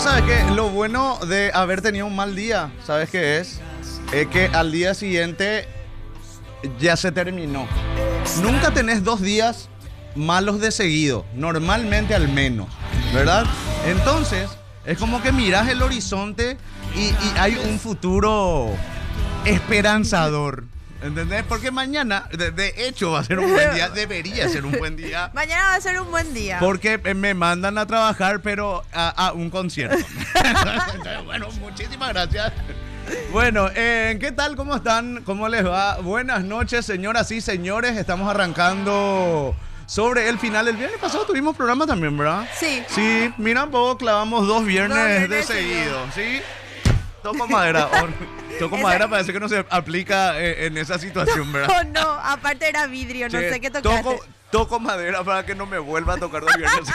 sabes que lo bueno de haber tenido un mal día, ¿sabes qué es? Es que al día siguiente ya se terminó. Nunca tenés 2 días malos de seguido, normalmente al menos, ¿verdad? Entonces, es como que mirás el horizonte y hay un futuro esperanzador. ¿Entendés? Porque mañana, de hecho, va a ser un buen día. Debería ser un buen día. Mañana va a ser un buen día. Porque me mandan a trabajar, pero a un concierto. Bueno, muchísimas gracias. Bueno, ¿qué tal? ¿Cómo están? ¿Cómo les va? Buenas noches, señoras y señores. Estamos arrancando sobre el final. El viernes pasado tuvimos programa también, ¿verdad? Sí. Sí, mira un poco, clavamos 2 viernes de seguido, ¿sí? Toco madera. Toco madera, parece que no se aplica en esa situación, ¿verdad? No, aparte era vidrio, no Che, sé qué tocaste. Toco madera para que no me vuelva a tocar 2 viernes.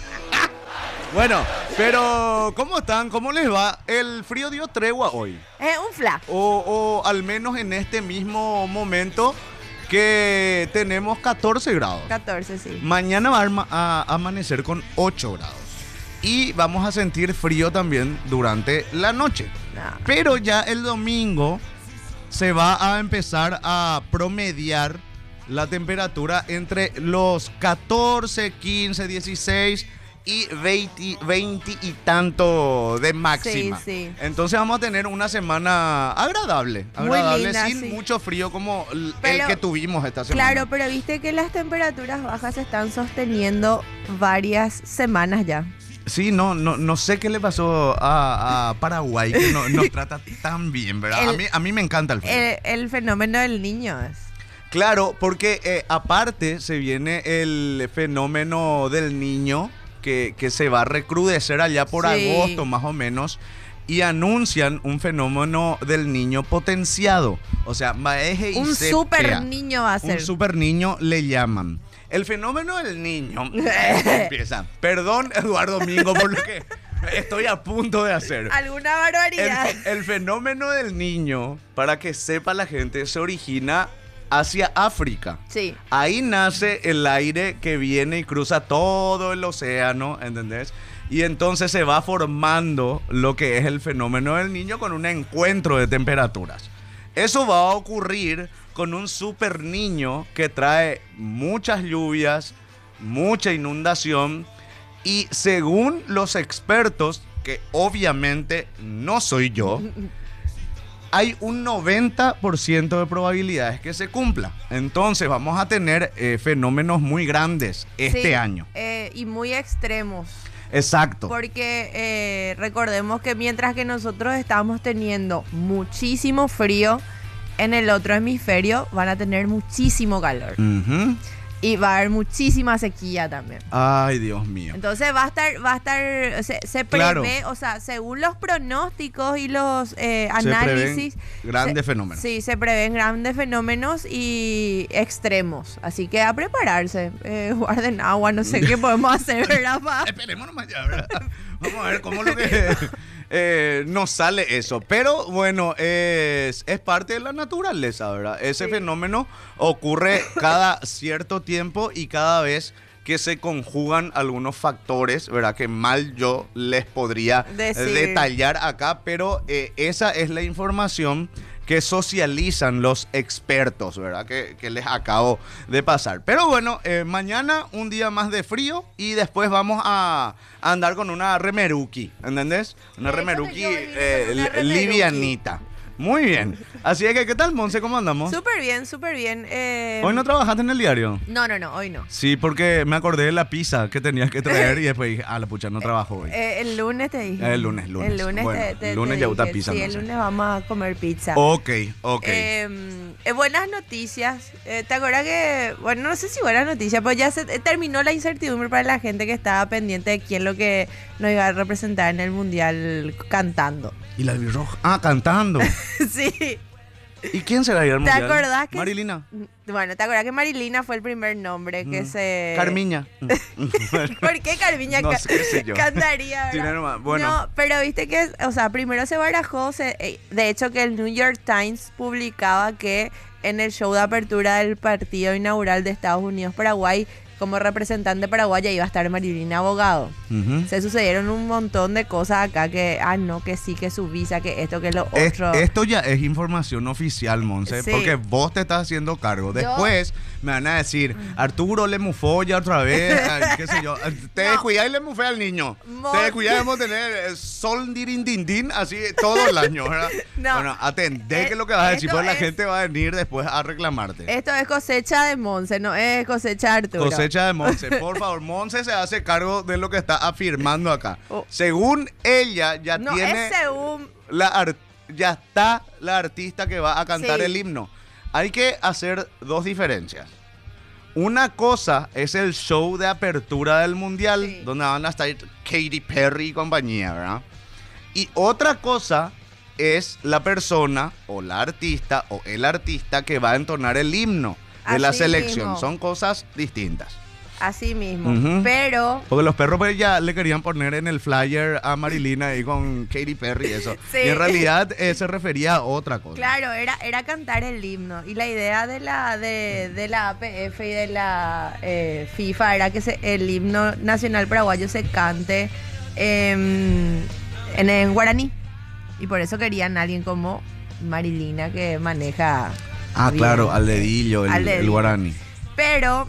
Bueno, pero ¿cómo están? ¿Cómo les va? El frío dio tregua hoy. Un fla. O al menos en este mismo momento que tenemos 14 grados. 14, sí. Mañana va a amanecer con 8 grados. Y vamos a sentir frío también durante la noche. No. Pero ya el domingo se va a empezar a promediar la temperatura entre los 14, 15, 16 y 20 y tanto de máxima. Sí. Entonces vamos a tener una semana agradable, Muy linda, sin sí. mucho frío como el Pero, que tuvimos esta semana. Claro, pero viste que las temperaturas bajas se están sosteniendo varias semanas ya. Sí, no sé qué le pasó a Paraguay, que nos trata tan bien, ¿verdad? A mí me encanta el frío. El fenómeno del niño es. Claro, porque aparte se viene el fenómeno del niño que se va a recrudecer allá por agosto más o menos, y anuncian un fenómeno del niño potenciado. O sea, maeje y Un sepia. super niño va a ser. Un super niño le llaman. El fenómeno del niño empieza. Perdón, Eduardo Mingo, por lo que estoy a punto de hacer. Alguna barbaridad. El fenómeno del niño, para que sepa la gente, se origina hacia África. Sí. Ahí nace el aire que viene y cruza todo el océano, ¿entendés? Y entonces se va formando lo que es el fenómeno del niño con un encuentro de temperaturas. Eso va a ocurrir con un super niño que trae muchas lluvias, mucha inundación y según los expertos, que obviamente no soy yo, hay un 90% de probabilidades que se cumpla. Entonces vamos a tener fenómenos muy grandes este año. Y muy extremos. Exacto. Porque recordemos que mientras que nosotros estamos teniendo muchísimo frío, en el otro hemisferio van a tener muchísimo calor. Uh-huh. Y va a haber muchísima sequía también. Ay, Dios mío. Entonces se prevé, Claro. O sea, según los pronósticos y los Se análisis. prevén grandes fenómenos. Sí, se prevén grandes fenómenos y extremos. Así que a prepararse. Guarden agua, no sé qué podemos hacer, ¿verdad, pa? Esperemos nomás ya, ¿verdad? Vamos a ver cómo lo que nos sale eso. Pero bueno, es parte de la naturaleza, ¿verdad? Ese fenómeno ocurre cada cierto tiempo y cada vez que se conjugan algunos factores, ¿verdad? Que mal yo les podría detallar acá, pero esa es la información que socializan los expertos, ¿verdad? Que les acabo de pasar. Pero bueno, mañana un día más de frío y después vamos a andar con una remeruki, ¿entendés? Una remeruki livianita. Muy bien. Así es que, ¿qué tal, Monse? ¿Cómo andamos? Súper bien, súper bien. ¿Hoy no trabajaste en el diario? No, hoy no. Sí, porque me acordé de la pizza que tenías que traer y después dije, la pucha, no trabajo hoy. El lunes te dije. El lunes. El lunes bueno, te lunes ya gusta dije. pizza. Sí, no el sé. lunes vamos a comer pizza. Ok. Buenas noticias. ¿Te acuerdas que, bueno, no sé si buenas noticias, pero ya se terminó la incertidumbre para la gente que estaba pendiente de quién lo que nos iba a representar en el mundial cantando? ¿Y la albirroja? Cantando. Sí. ¿Y quién se va a ir al mundial? ¿Te acordás que Marilina. Bueno, ¿te acuerdas que Marilina fue el primer nombre que se... Carmiña. ¿Por qué Carmiña No sé, qué sé yo. cantaría, Sí, verdad? no, bueno. No, pero viste que, o sea, primero se barajó, de hecho que el New York Times publicaba que en el show de apertura del partido inaugural de Estados Unidos-Paraguay como representante paraguaya iba a estar Marilina Abogado. Se sucedieron un montón de cosas acá que, no, que sí, que su visa, que esto, que lo otro. Esto ya es información oficial, Monse, Sí. porque vos te estás haciendo cargo. Después me van a decir, Arturo le mufó ya otra vez, ay, qué sé yo. Te descuidás y le mufé al niño. Te descuidás, debemos tener sol dirindindín así todo el año, ¿verdad? No. Bueno, atendé que lo que vas a decir, Esto porque la es- gente va a venir después a reclamarte. Esto es cosecha de Monse, no es cosecha de Arturo. Cosecha de Monse, por favor. Monse se hace cargo de lo que está afirmando acá. Oh. Según ella, ya No tiene es según... ya está la artista que va a cantar Sí. el himno. Hay que hacer dos diferencias. Una cosa es el show de apertura del mundial, Sí. donde van a estar Katy Perry y compañía, ¿verdad? Y otra cosa es la persona o la artista o el artista que va a entonar el himno de la Así selección. mismo. Son cosas distintas. Así mismo. Ujú. Pero... Porque los perros pues, ya le querían poner en el flyer a Marilina ahí con Katy Perry y eso. Sí. Y en realidad se refería a otra cosa. Claro, era cantar el himno. Y la idea de la APF y de la FIFA era que el himno nacional paraguayo se cante en guaraní. Y por eso querían a alguien como Marilina que maneja... Ah, bien. claro, al dedillo, Al el dedillo. guaraní. Pero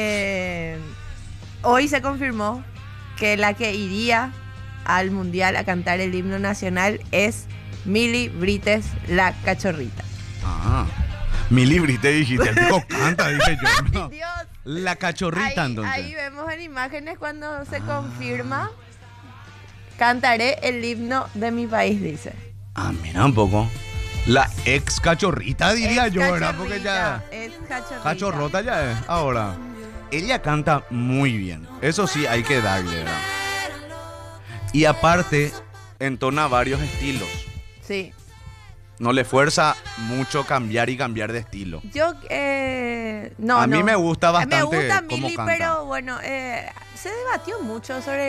hoy se confirmó que la que iría al mundial a cantar el himno nacional es Mili Brites, la cachorrita. Ah, mi librito dijiste, el tipo canta, dije yo. No. Dios. La cachorrita, Ahí entonces. vemos en imágenes cuando se confirma. Cantaré el himno de mi país, dice. Ah, mira un poco. La ex cachorrita, diría Es yo, ¿verdad? Porque ya... cachorrita, es cachorrita. Cachorrota ya es, ahora. Ella canta muy bien. Eso sí, hay que darle, ¿verdad? Y aparte, entona varios estilos. Sí. No le fuerza mucho cambiar y cambiar de estilo. Yo, no, A mí no. me gusta bastante Me gusta cómo Mili, canta. pero bueno, se debatió mucho sobre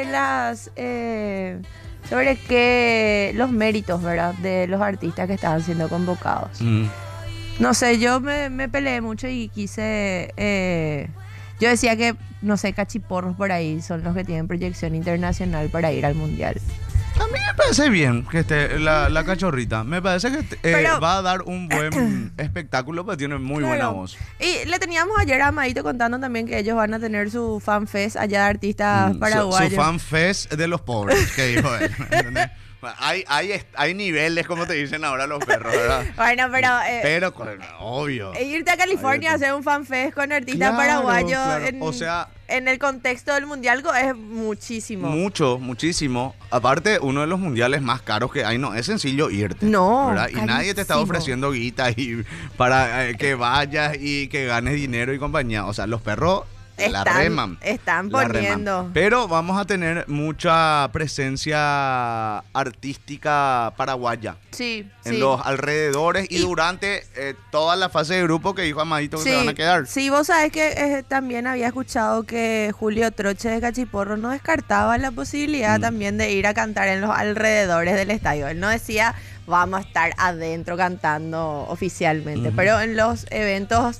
sobre los méritos, ¿verdad? De los artistas que estaban siendo convocados. Mm. No sé, yo me peleé mucho y quise... yo decía que, no sé, cachiporros por ahí son los que tienen proyección internacional para ir al mundial. A mí me parece bien que esté la cachorrita. Me parece que Pero- va a dar un buen espectáculo, porque tiene muy buena Claro. voz. Y le teníamos ayer a Amadito contando también que ellos van a tener su fan fest allá de artistas paraguayos. Su fan fest de los pobres, que dijo él. ¿Entendés? Hay niveles, como te dicen ahora los perros, ¿verdad? Bueno, pero... Pero, obvio. irte a California a hacer un fan fest con artistas Claro, paraguayos claro. en, O sea, en el contexto del mundial es muchísimo. muchísimo. Aparte, uno de los mundiales más caros que hay, no es sencillo irte. No, ¿verdad? Y nadie te está carísimo. ofreciendo guita y para que vayas y que ganes dinero y compañía. O sea, los perros la reman. Están La reman. poniendo. Pero vamos a tener mucha presencia artística paraguaya Sí, en sí. los alrededores y Y- durante toda la fase de grupo que dijo Amadito que Sí, se van a quedar. sí, vos sabés que también había escuchado que Julio Troche de Cachiporro no descartaba la posibilidad también de ir a cantar en los alrededores del estadio. Él no decía vamos a estar adentro cantando oficialmente, pero en los eventos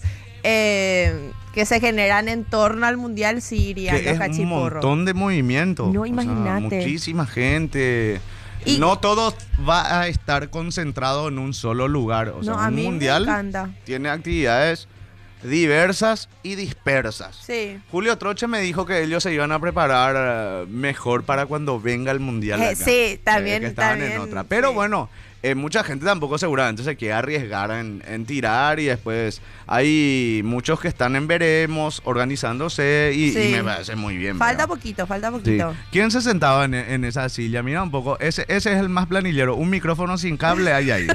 que se generan en torno al mundial sí irían Que los es un Cachiporros. montón de movimientos. No, O sea, imagínate. muchísima gente. Y- no todo va a estar concentrado en un solo lugar. O sea, No, a un mí mundial me encanta. tiene actividades diversas y dispersas. Sí. Julio Troche me dijo que ellos se iban a preparar mejor para cuando venga el mundial. acá. Sí, también, Que estaban en también, otra. Pero sí. bueno, mucha gente tampoco seguramente se quiere arriesgar en tirar y después hay muchos que están en veremos organizándose y Sí. me parece muy bien. Falta ¿verdad? poquito, falta Sí. poquito. ¿Quién se sentaba en esa silla? Mira un poco, ese es el más planillero. Un micrófono sin cable hay ahí.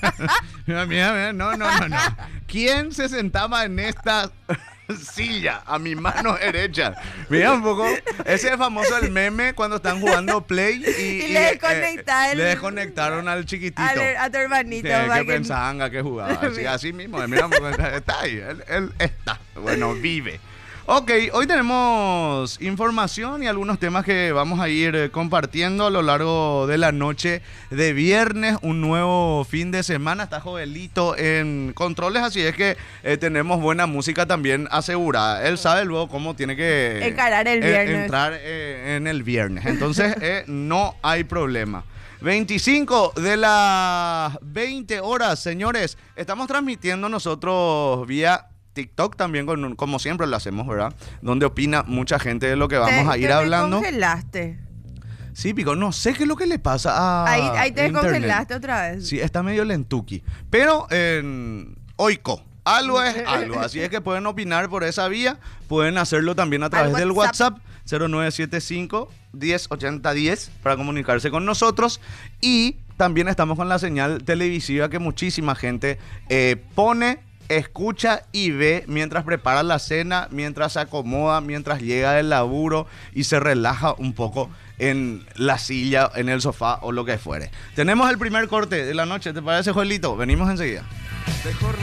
mira, no. ¿Quién se sentaba en esta silla a mi mano derecha? Mira un poco, ese es famoso el meme cuando están jugando Play Y le desconecta le desconectaron al chiquitito. A tu hermanito. Sí, para que pensaba que jugaba. Así mismo. Mira, un poco, está ahí. Él está. Bueno, vive. Ok, hoy tenemos información y algunos temas que vamos a ir compartiendo a lo largo de la noche de viernes, un nuevo fin de semana. Está Joelito en controles, así es que tenemos buena música también asegurada. Él sabe luego cómo tiene que encarar el viernes. entrar en el viernes. Entonces no hay problema. 25 de las 20 horas, señores. Estamos transmitiendo nosotros vía TikTok también, como siempre lo hacemos, ¿verdad? Donde opina mucha gente de lo que vamos a ir hablando. Te congelaste. Sí, Pico, no sé qué es lo que le pasa a Ahí te internet. congelaste otra vez. Sí, está medio lentuki. Pero en Oico, algo es algo. Así es que pueden opinar por esa vía. Pueden hacerlo también a través del WhatsApp 0975 108010 para comunicarse con nosotros. Y también estamos con la señal televisiva que muchísima gente pone, escucha y ve mientras prepara la cena, mientras se acomoda, mientras llega del laburo y se relaja un poco en la silla, en el sofá o lo que fuere. Tenemos el primer corte de la noche, ¿te parece, Joelito? Venimos enseguida.